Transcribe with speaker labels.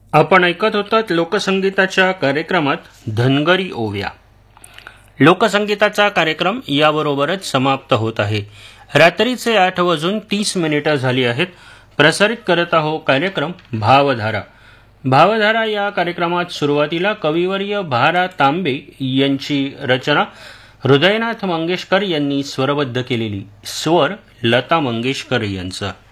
Speaker 1: आपण ऐकत होतात लोकसंगीताच्या कार्यक्रमात धनगरी ओव्या. लोकसंगीताचा कार्यक्रम याबरोबरच समाप्त होत आहे. रात्रीचे 8:30 झाली आहेत. प्रसारित करत आहो कार्यक्रम भावधारा. भावधारा या कार्यक्रमात सुरुवातीला कविवर्य भारा तांबे यांची रचना हृदयनाथ मंगेशकर यांनी स्वरबद्ध केलेली, स्वर लता मंगेशकर यांचा.